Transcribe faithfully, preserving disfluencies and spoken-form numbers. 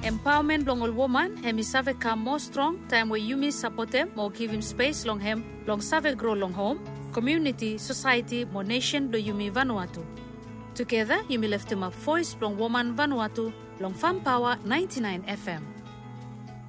Empowerment long all woman, hemi save come more strong, time where you miss support them, more give him space long hem, long save grow long home, community, society, more nation do you me Vanuatu. Together, you me lift him up voice long woman Vanuatu, long Farm Power ninety-nine F M.